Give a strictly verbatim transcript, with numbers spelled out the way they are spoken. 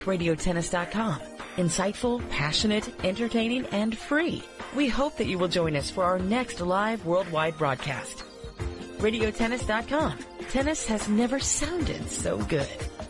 radio tennis dot com. Insightful, passionate, entertaining, and free. We hope that you will join us for our next live worldwide broadcast. radio tennis dot com. Tennis has never sounded so good.